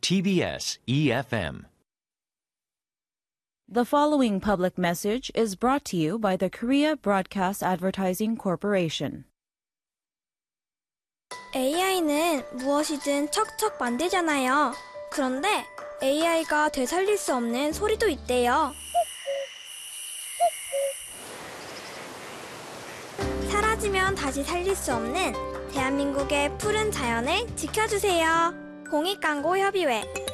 TBS EFM. The following public message is brought to you by the Korea Broadcast Advertising Corporation. AI는 무엇이든 척척 만들잖아요. 그런데 AI가 되살릴 수 없는 소리도 있대요. 사라지면 다시 살릴 수 없는 대한민국의 푸른 자연을 지켜주세요. 공익광고협의회